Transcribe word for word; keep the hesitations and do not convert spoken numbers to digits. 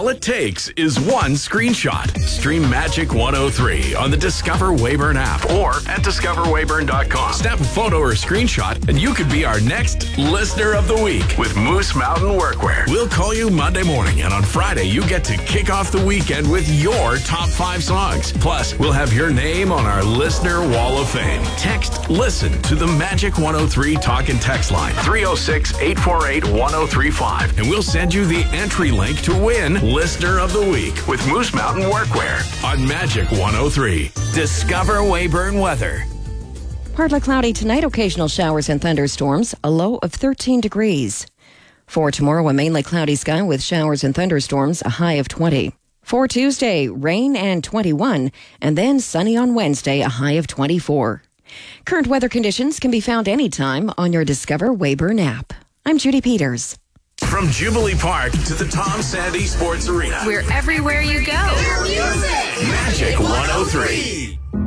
All it takes is one screenshot. Stream Magic one oh three on the Discover Weyburn app or at discover weyburn dot com. Snap a photo or screenshot and you could be our next Listener of the Week with Moose Mountain Workwear. We'll call you Monday morning, and on Friday you get to kick off the weekend with your top five songs. Plus, we'll have your name on our Listener Wall of Fame. Text LISTEN to the Magic one oh three talk and text line three oh six, eight four eight, one oh three five, and we'll send you the entry link to win Listener of the Week with Moose Mountain Workwear on Magic one oh three. Discover Weyburn weather. Partly cloudy tonight, occasional showers and thunderstorms, a low of thirteen degrees. For tomorrow, a mainly cloudy sky with showers and thunderstorms, a high of twenty. For Tuesday, rain and twenty-one, and then sunny on Wednesday, a high of twenty-four. Current weather conditions can be found anytime on your Discover Weyburn app. I'm Judy Peters. From Jubilee Park to the Tom Sandy Sports Arena. We're everywhere you go. Magic one oh three.